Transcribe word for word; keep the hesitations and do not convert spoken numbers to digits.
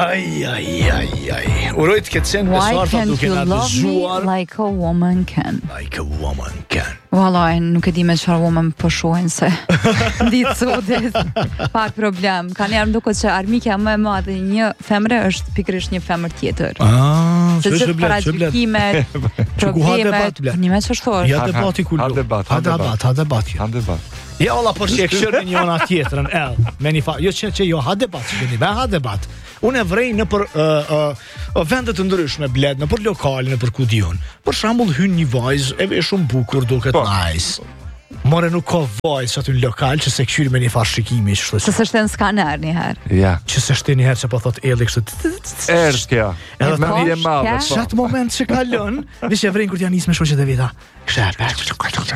Ai ai ai ai. Uroj të ketë qenë Why besuar can't duke you na love me dëgjuar like a woman can? like a woman can. Vallaj, nuk e di me çfarë woman po shohin se ditë sotit pak problem. Kanë ardhur duket se armikja më e madhe e një femre është pikërisht një femër tjetër. Ah, Se ç'është gjithë blet, ç'është blet. paragjykimet, problemet, një me ç'është thosh. Ja debati ku Ha lu. debat, ha ha debat. debat, ha debat. Han debat. Ja olla por që e këshërë një ona tjetrën, el, me një fa, jo që që jo, ha debat, që këni, me ha debat. Unë e vrej në për uh, uh, vendet të ndryshme, bled, në për lokale, në për ku diun. Për shambull hyn një vajzë, e ve shumë bukur, duket Po. nice. More nuk ka vajzë aty në lokal që se këshyri me një farë shikimi, që Se s'është në skaner një herë. Ja. që se shte një herë që po thot eli kështu. Erdh kjo. Edhe Me po, mirë e madhe. shka? po. Çat moment që kalon, vish e vren kur t'ja nis me shoqet e veta. Kështu.